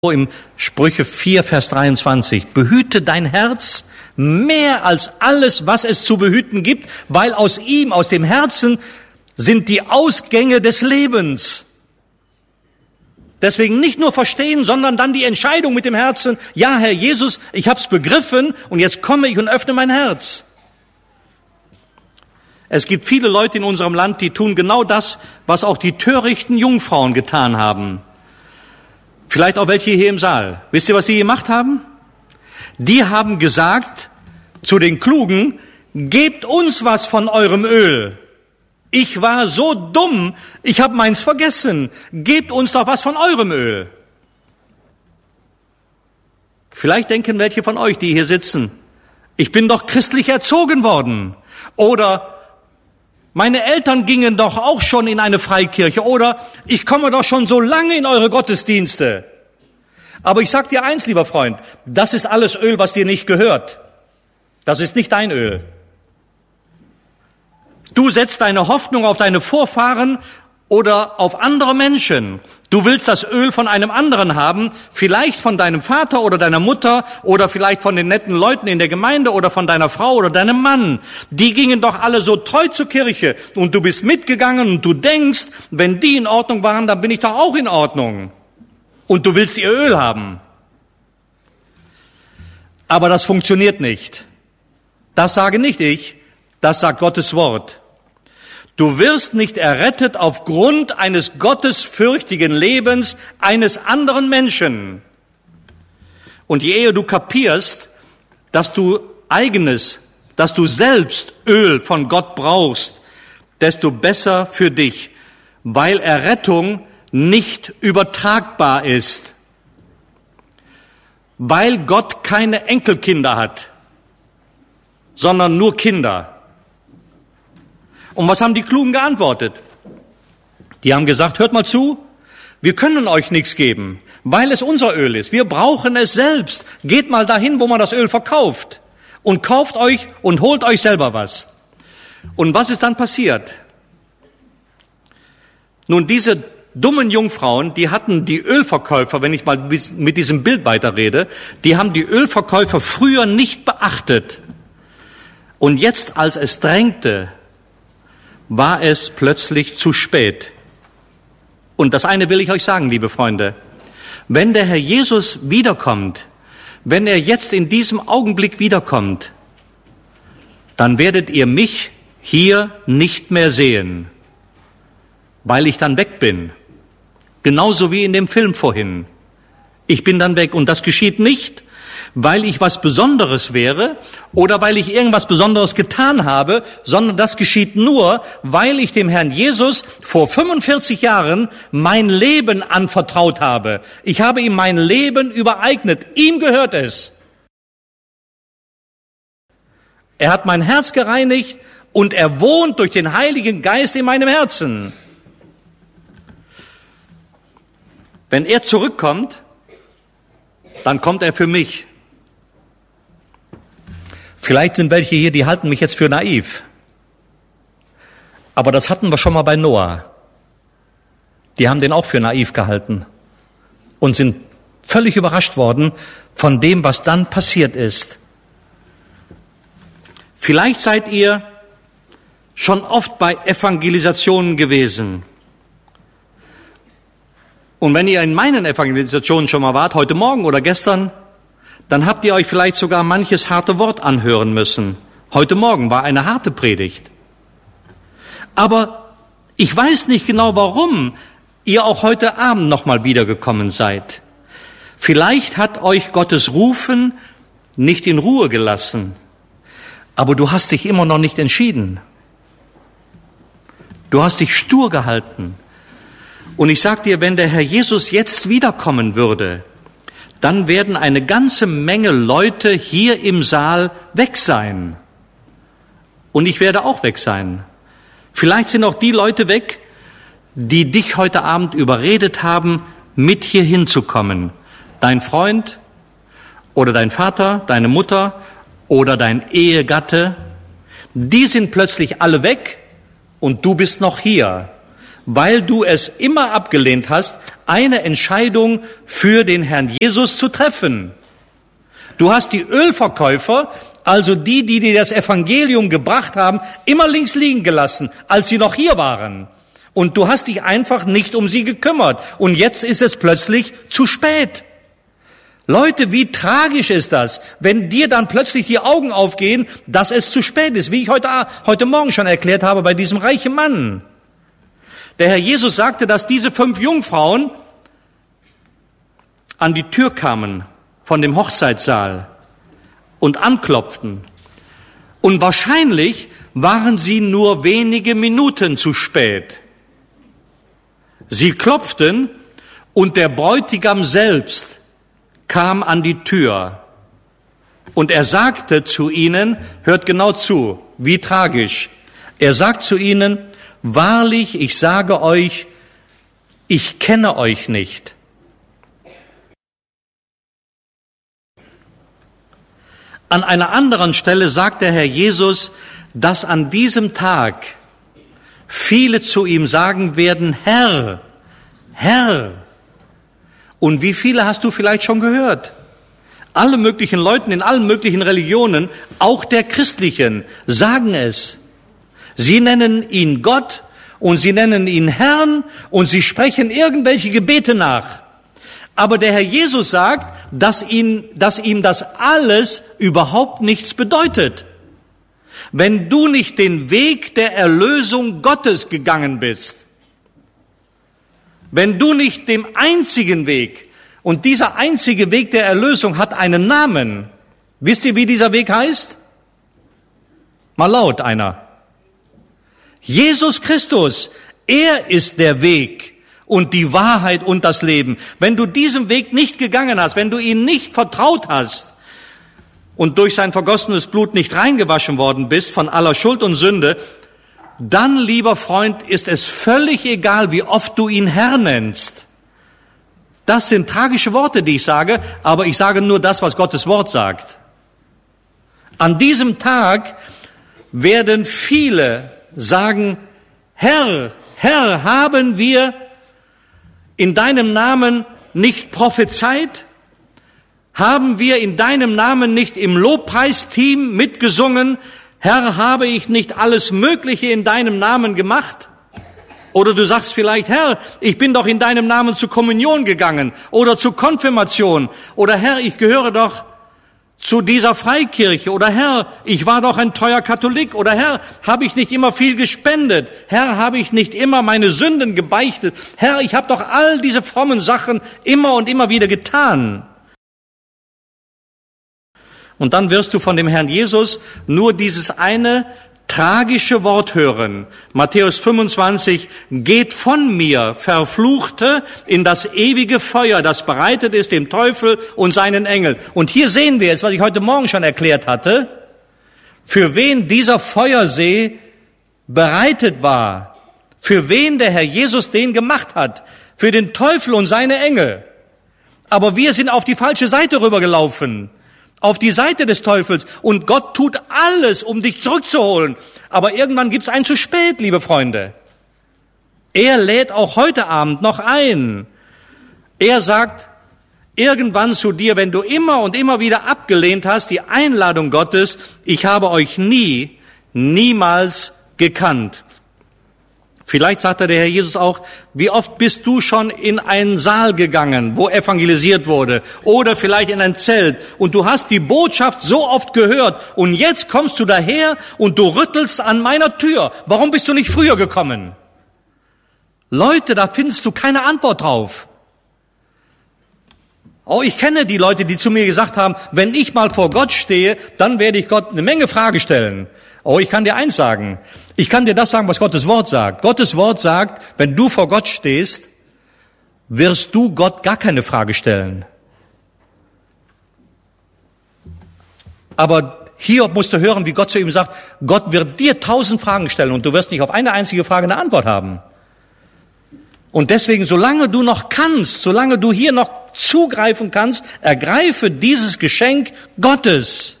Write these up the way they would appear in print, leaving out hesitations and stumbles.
im Sprüche 4, Vers 23. Behüte dein Herz mehr als alles, was es zu behüten gibt, weil aus ihm, aus dem Herzen, sind die Ausgänge des Lebens. Deswegen nicht nur verstehen, sondern dann die Entscheidung mit dem Herzen. Ja, Herr Jesus, ich hab's begriffen und jetzt komme ich und öffne mein Herz. Es gibt viele Leute in unserem Land, die tun genau das, was auch die törichten Jungfrauen getan haben. Vielleicht auch welche hier im Saal. Wisst ihr, was sie gemacht haben? Die haben gesagt zu den Klugen, gebt uns was von eurem Öl. Ich war so dumm, ich habe meins vergessen. Gebt uns doch was von eurem Öl. Vielleicht denken welche von euch, die hier sitzen, ich bin doch christlich erzogen worden. Oder meine Eltern gingen doch auch schon in eine Freikirche. Oder ich komme doch schon so lange in eure Gottesdienste. Aber ich sag dir eins, lieber Freund, das ist alles Öl, was dir nicht gehört. Das ist nicht dein Öl. Du setzt deine Hoffnung auf deine Vorfahren oder auf andere Menschen. Du willst das Öl von einem anderen haben, vielleicht von deinem Vater oder deiner Mutter oder vielleicht von den netten Leuten in der Gemeinde oder von deiner Frau oder deinem Mann. Die gingen doch alle so treu zur Kirche und du bist mitgegangen und du denkst, wenn die in Ordnung waren, dann bin ich doch auch in Ordnung. Und du willst ihr Öl haben. Aber das funktioniert nicht. Das sage nicht ich, das sagt Gottes Wort. Du wirst nicht errettet aufgrund eines gottesfürchtigen Lebens eines anderen Menschen. Und je eher du kapierst, dass du selbst Öl von Gott brauchst, desto besser für dich, weil Errettung nicht übertragbar ist, weil Gott keine Enkelkinder hat, sondern nur Kinder. Und was haben die Klugen geantwortet? Die haben gesagt, hört mal zu, wir können euch nichts geben, weil es unser Öl ist. Wir brauchen es selbst. Geht mal dahin, wo man das Öl verkauft und kauft euch und holt euch selber was. Und was ist dann passiert? Nun, diese dummen Jungfrauen, die hatten die Ölverkäufer, wenn ich mal mit diesem Bild weiterrede, die haben die Ölverkäufer früher nicht beachtet. Und jetzt, als es drängte, war es plötzlich zu spät. Und das eine will ich euch sagen, liebe Freunde. Wenn der Herr Jesus wiederkommt, wenn er jetzt in diesem Augenblick wiederkommt, dann werdet ihr mich hier nicht mehr sehen, weil ich dann weg bin. Genauso wie in dem Film vorhin. Ich bin dann weg und das geschieht nicht, weil ich was Besonderes wäre oder weil ich irgendwas Besonderes getan habe, sondern das geschieht nur, weil ich dem Herrn Jesus vor 45 Jahren mein Leben anvertraut habe. Ich habe ihm mein Leben übereignet. Ihm gehört es. Er hat mein Herz gereinigt und er wohnt durch den Heiligen Geist in meinem Herzen. Wenn er zurückkommt, dann kommt er für mich. Vielleicht sind welche hier, die halten mich jetzt für naiv. Aber das hatten wir schon mal bei Noah. Die haben den auch für naiv gehalten und sind völlig überrascht worden von dem, was dann passiert ist. Vielleicht seid ihr schon oft bei Evangelisationen gewesen. Und wenn ihr in meinen Evangelisationen schon mal wart, heute Morgen oder gestern, dann habt ihr euch vielleicht sogar manches harte Wort anhören müssen. Heute Morgen war eine harte Predigt. Aber ich weiß nicht genau, warum ihr auch heute Abend nochmal wiedergekommen seid. Vielleicht hat euch Gottes Rufen nicht in Ruhe gelassen, aber du hast dich immer noch nicht entschieden. Du hast dich stur gehalten. Und ich sag dir, wenn der Herr Jesus jetzt wiederkommen würde, dann werden eine ganze Menge Leute hier im Saal weg sein. Und ich werde auch weg sein. Vielleicht sind auch die Leute weg, die dich heute Abend überredet haben, mit hier hinzukommen. Dein Freund oder dein Vater, deine Mutter oder dein Ehegatte, die sind plötzlich alle weg und du bist noch hier, weil du es immer abgelehnt hast, eine Entscheidung für den Herrn Jesus zu treffen. Du hast die Ölverkäufer, also die dir das Evangelium gebracht haben, immer links liegen gelassen, als sie noch hier waren. Und du hast dich einfach nicht um sie gekümmert. Und jetzt ist es plötzlich zu spät. Leute, wie tragisch ist das, wenn dir dann plötzlich die Augen aufgehen, dass es zu spät ist, wie ich heute Morgen schon erklärt habe bei diesem reichen Mann. Der Herr Jesus sagte, dass diese 5 Jungfrauen an die Tür kamen von dem Hochzeitssaal und anklopften. Und wahrscheinlich waren sie nur wenige Minuten zu spät. Sie klopften und der Bräutigam selbst kam an die Tür. Und er sagte zu ihnen, hört genau zu, wie tragisch. Er sagt zu ihnen, wahrlich, ich sage euch, ich kenne euch nicht. An einer anderen Stelle sagt der Herr Jesus, dass an diesem Tag viele zu ihm sagen werden, Herr, Herr. Und wie viele hast du vielleicht schon gehört? Alle möglichen Leute in allen möglichen Religionen, auch der christlichen, sagen es. Sie nennen ihn Gott und sie nennen ihn Herrn und sie sprechen irgendwelche Gebete nach. Aber der Herr Jesus sagt, dass ihm das alles überhaupt nichts bedeutet. Wenn du nicht den Weg der Erlösung Gottes gegangen bist, wenn du nicht dem einzigen Weg, und dieser einzige Weg der Erlösung hat einen Namen. Wisst ihr, wie dieser Weg heißt? Mal laut einer. Jesus Christus, er ist der Weg und die Wahrheit und das Leben. Wenn du diesen Weg nicht gegangen hast, wenn du ihn nicht vertraut hast und durch sein vergossenes Blut nicht reingewaschen worden bist von aller Schuld und Sünde, dann, lieber Freund, ist es völlig egal, wie oft du ihn Herr nennst. Das sind tragische Worte, die ich sage, aber ich sage nur das, was Gottes Wort sagt. An diesem Tag werden viele sagen, Herr, Herr, haben wir in deinem Namen nicht prophezeit? Haben wir in deinem Namen nicht im Lobpreisteam mitgesungen? Herr, habe ich nicht alles Mögliche in deinem Namen gemacht? Oder du sagst vielleicht, Herr, ich bin doch in deinem Namen zur Kommunion gegangen oder zur Konfirmation. Oder Herr, ich gehöre doch zu dieser Freikirche. Oder Herr, ich war doch ein treuer Katholik. Oder Herr, habe ich nicht immer viel gespendet? Herr, habe ich nicht immer meine Sünden gebeichtet? Herr, ich habe doch all diese frommen Sachen immer und immer wieder getan. Und dann wirst du von dem Herrn Jesus nur dieses eine tragische Wort hören. Matthäus 25, geht von mir, Verfluchte, in das ewige Feuer, das bereitet ist dem Teufel und seinen Engeln. Und hier sehen wir jetzt, was ich heute Morgen schon erklärt hatte, für wen dieser Feuersee bereitet war, für wen der Herr Jesus den gemacht hat, für den Teufel und seine Engel. Aber wir sind auf die falsche Seite rübergelaufen. Auf die Seite des Teufels. Und Gott tut alles, um dich zurückzuholen. Aber irgendwann gibt's ein zu spät, liebe Freunde. Er lädt auch heute Abend noch ein. Er sagt irgendwann zu dir, wenn du immer und immer wieder abgelehnt hast, die Einladung Gottes, ich habe euch niemals gekannt. Vielleicht sagt der Herr Jesus auch, wie oft bist du schon in einen Saal gegangen, wo evangelisiert wurde, oder vielleicht in ein Zelt, und du hast die Botschaft so oft gehört, und jetzt kommst du daher und du rüttelst an meiner Tür. Warum bist du nicht früher gekommen? Leute, da findest du keine Antwort drauf. Oh, ich kenne die Leute, die zu mir gesagt haben, wenn ich mal vor Gott stehe, dann werde ich Gott eine Menge Fragen stellen. Oh, ich kann dir eins sagen. Ich kann dir das sagen, was Gottes Wort sagt. Gottes Wort sagt, wenn du vor Gott stehst, wirst du Gott gar keine Frage stellen. Aber Hiob musste hören, wie Gott zu ihm sagt, Gott wird dir 1000 Fragen stellen und du wirst nicht auf eine einzige Frage eine Antwort haben. Und deswegen, solange du noch kannst, solange du hier noch zugreifen kannst, ergreife dieses Geschenk Gottes.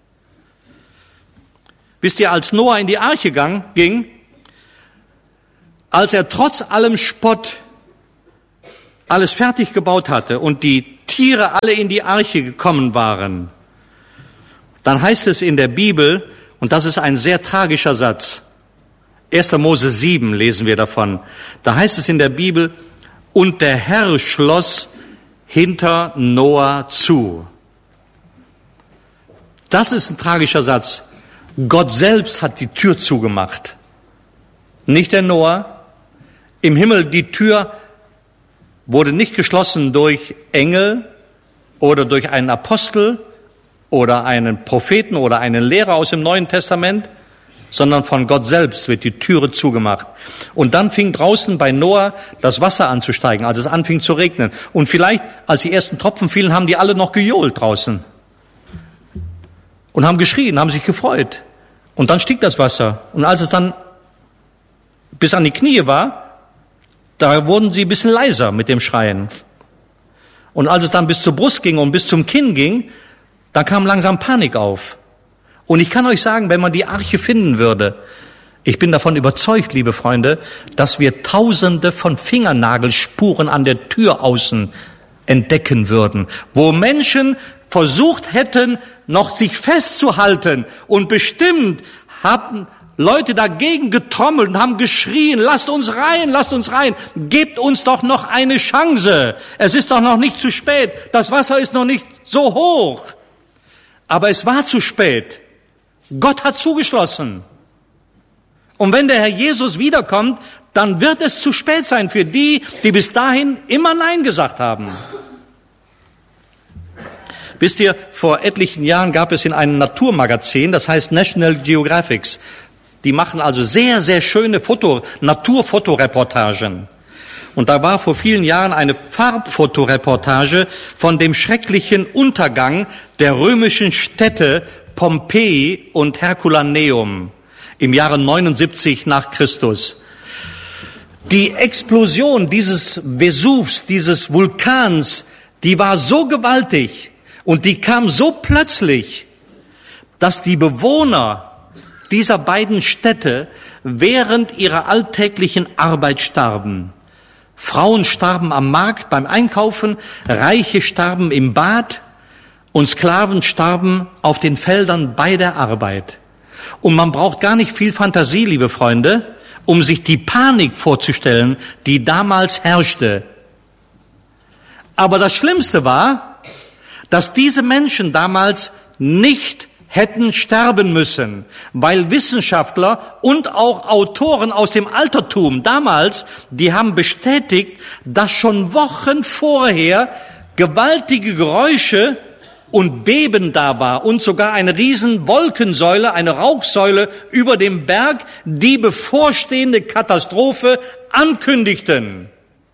Wisst ihr, als Noah in die Arche ging, als er trotz allem Spott alles fertig gebaut hatte und die Tiere alle in die Arche gekommen waren, dann heißt es in der Bibel, und das ist ein sehr tragischer Satz, 1. Mose 7 lesen wir davon, da heißt es in der Bibel, und der Herr schloss hinter Noah zu. Das ist ein tragischer Satz. Gott selbst hat die Tür zugemacht. Nicht der Noah. Im Himmel, die Tür wurde nicht geschlossen durch Engel oder durch einen Apostel oder einen Propheten oder einen Lehrer aus dem Neuen Testament, sondern von Gott selbst wird die Türe zugemacht. Und dann fing draußen bei Noah das Wasser an zu steigen, als es anfing zu regnen. Und vielleicht, als die ersten Tropfen fielen, haben die alle noch gejohlt draußen. Und haben geschrien, haben sich gefreut. Und dann stieg das Wasser. Und als es dann bis an die Knie war, da wurden sie ein bisschen leiser mit dem Schreien. Und als es dann bis zur Brust ging und bis zum Kinn ging, da kam langsam Panik auf. Und ich kann euch sagen, wenn man die Arche finden würde, ich bin davon überzeugt, liebe Freunde, dass wir Tausende von Fingernagelspuren an der Tür außen entdecken würden, wo Menschen versucht hätten, noch sich festzuhalten, und bestimmt haben Leute dagegen getrommelt und haben geschrien, lasst uns rein, gebt uns doch noch eine Chance. Es ist doch noch nicht zu spät, das Wasser ist noch nicht so hoch. Aber es war zu spät. Gott hat zugeschlossen. Und wenn der Herr Jesus wiederkommt, dann wird es zu spät sein für die, die bis dahin immer Nein gesagt haben. Wisst ihr, vor etlichen Jahren gab es in einem Naturmagazin, das heißt National Geographic, die machen also sehr, sehr schöne Naturfotoreportagen. Und da war vor vielen Jahren eine Farbfotoreportage von dem schrecklichen Untergang der römischen Städte Pompeji und Herculaneum im Jahre 79 nach Christus. Die Explosion dieses Vesuvs, dieses Vulkans, die war so gewaltig und die kam so plötzlich, dass die Bewohner dieser beiden Städte während ihrer alltäglichen Arbeit starben. Frauen starben am Markt beim Einkaufen, Reiche starben im Bad und Sklaven starben auf den Feldern bei der Arbeit. Und man braucht gar nicht viel Fantasie, liebe Freunde, um sich die Panik vorzustellen, die damals herrschte. Aber das Schlimmste war, dass diese Menschen damals nicht hätten sterben müssen, weil Wissenschaftler und auch Autoren aus dem Altertum damals, die haben bestätigt, dass schon Wochen vorher gewaltige Geräusche und Beben da war und sogar eine riesen Wolkensäule, eine Rauchsäule über dem Berg, die bevorstehende Katastrophe ankündigten.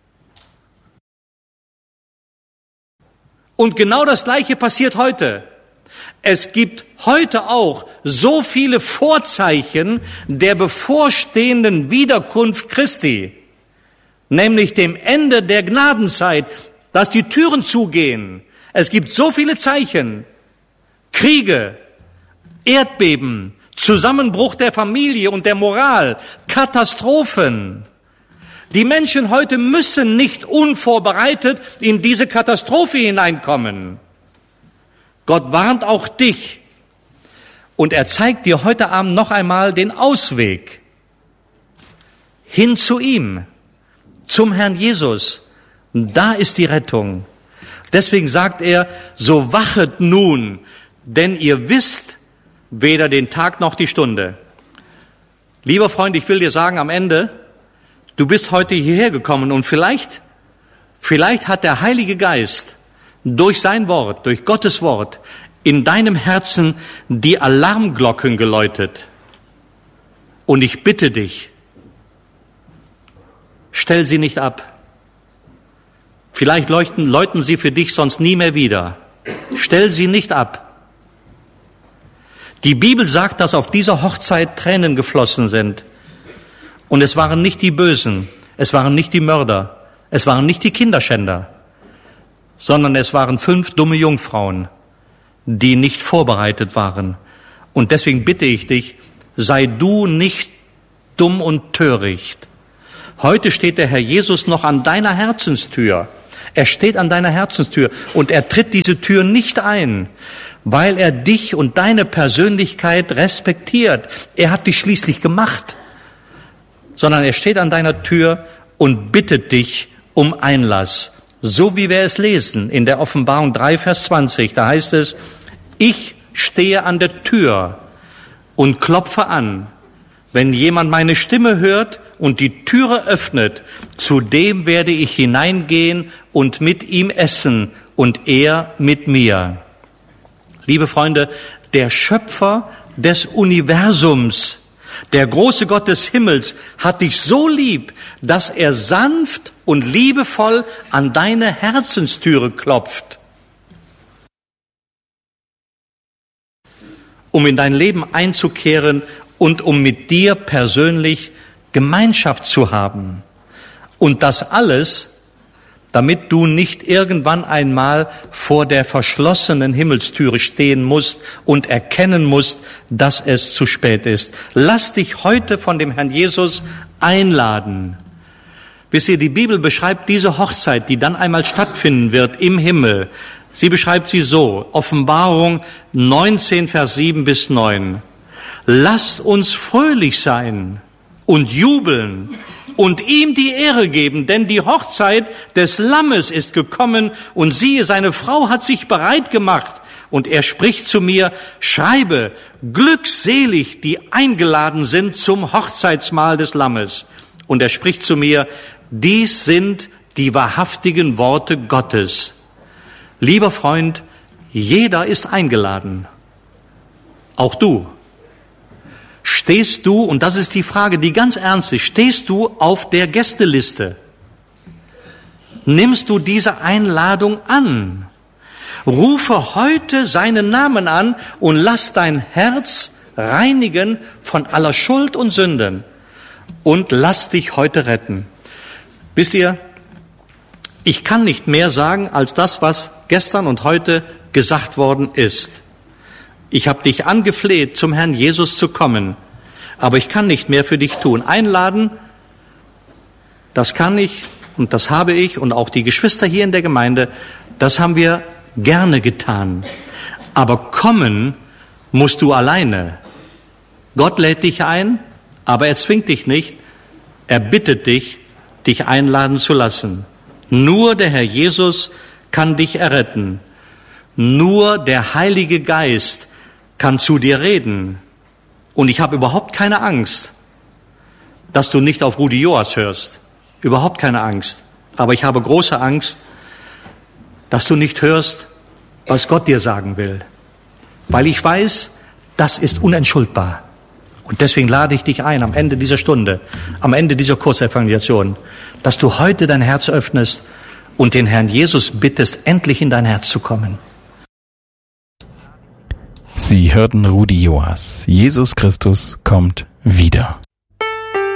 Und genau das Gleiche passiert heute. Es gibt heute auch so viele Vorzeichen der bevorstehenden Wiederkunft Christi, nämlich dem Ende der Gnadenzeit, dass die Türen zugehen. Es gibt so viele Zeichen, Kriege, Erdbeben, Zusammenbruch der Familie und der Moral, Katastrophen. Die Menschen heute müssen nicht unvorbereitet in diese Katastrophe hineinkommen. Gott warnt auch dich und er zeigt dir heute Abend noch einmal den Ausweg hin zu ihm, zum Herrn Jesus. Da ist die Rettung. Deswegen sagt er, so wachet nun, denn ihr wisst weder den Tag noch die Stunde. Lieber Freund, ich will dir sagen am Ende, du bist heute hierher gekommen und vielleicht hat der Heilige Geist durch sein Wort, durch Gottes Wort, in deinem Herzen die Alarmglocken geläutet. Und ich bitte dich, stell sie nicht ab. Vielleicht läuten sie für dich sonst nie mehr wieder. Stell sie nicht ab. Die Bibel sagt, dass auf dieser Hochzeit Tränen geflossen sind. Und es waren nicht die Bösen, es waren nicht die Mörder, es waren nicht die Kinderschänder, sondern es waren 5 dumme Jungfrauen, die nicht vorbereitet waren. Und deswegen bitte ich dich, sei du nicht dumm und töricht. Heute steht der Herr Jesus noch an deiner Herzenstür. Er steht an deiner Herzenstür und er tritt diese Tür nicht ein, weil er dich und deine Persönlichkeit respektiert. Er hat dich schließlich gemacht, sondern er steht an deiner Tür und bittet dich um Einlass. So wie wir es lesen in der Offenbarung 3, Vers 20, da heißt es, ich stehe an der Tür und klopfe an. Wenn jemand meine Stimme hört und die Türe öffnet, zu dem werde ich hineingehen und mit ihm essen und er mit mir. Liebe Freunde, der Schöpfer des Universums, der große Gott des Himmels, hat dich so lieb, dass er sanft und liebevoll an deine Herzenstüre klopft, um in dein Leben einzukehren und um mit dir persönlich Gemeinschaft zu haben. Und das alles, damit du nicht irgendwann einmal vor der verschlossenen Himmelstüre stehen musst und erkennen musst, dass es zu spät ist. Lass dich heute von dem Herrn Jesus einladen. Wisst ihr, die Bibel beschreibt diese Hochzeit, die dann einmal stattfinden wird im Himmel. Sie beschreibt sie so, Offenbarung 19, Vers 7 bis 9. Lasst uns fröhlich sein und jubeln und ihm die Ehre geben, denn die Hochzeit des Lammes ist gekommen und siehe, seine Frau hat sich bereit gemacht. Und er spricht zu mir, schreibe, glückselig, die eingeladen sind zum Hochzeitsmahl des Lammes. Und er spricht zu mir, dies sind die wahrhaftigen Worte Gottes. Lieber Freund, jeder ist eingeladen. Auch du. Stehst du, und das ist die Frage, die ganz ernst ist, stehst du auf der Gästeliste? Nimmst du diese Einladung an? Rufe heute seinen Namen an und lass dein Herz reinigen von aller Schuld und Sünden und lass dich heute retten. Wisst ihr, ich kann nicht mehr sagen als das, was gestern und heute gesagt worden ist. Ich habe dich angefleht, zum Herrn Jesus zu kommen, aber ich kann nicht mehr für dich tun. Einladen, das kann ich und das habe ich und auch die Geschwister hier in der Gemeinde, das haben wir gerne getan. Aber kommen musst du alleine. Gott lädt dich ein, aber er zwingt dich nicht. Er bittet dich, dich einladen zu lassen. Nur der Herr Jesus kann dich erretten. Nur der Heilige Geist kann zu dir reden. Und ich habe überhaupt keine Angst, dass du nicht auf Rudi Joas hörst. Überhaupt keine Angst. Aber ich habe große Angst, dass du nicht hörst, was Gott dir sagen will. Weil ich weiß, das ist unentschuldbar. Und deswegen lade ich dich ein, am Ende dieser Stunde, am Ende dieser Kurzevangelisation, dass du heute dein Herz öffnest und den Herrn Jesus bittest, endlich in dein Herz zu kommen. Sie hörten Rudi Joas. Jesus Christus kommt wieder.